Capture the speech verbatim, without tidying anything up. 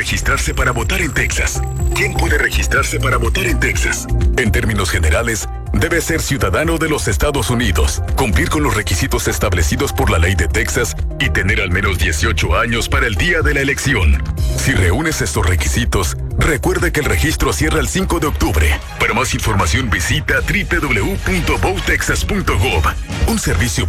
registrarse para votar en Texas? ¿Quién puede registrarse para votar en Texas? En términos generales, debe ser ciudadano de los Estados Unidos, cumplir con los requisitos establecidos por la ley de Texas y tener al menos dieciocho años para el día de la elección. Si reúnes estos requisitos, recuerda que el registro cierra el cinco de octubre. Para más información visita doble u doble u doble u punto vote texas punto gov, un servicio